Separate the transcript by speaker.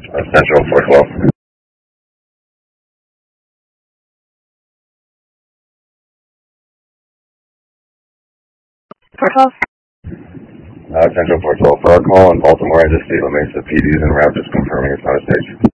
Speaker 1: Central 412.
Speaker 2: 412.
Speaker 1: Central 412. For our call in Baltimore, I just see Mesa PDs and Raptors confirming it's not a stage.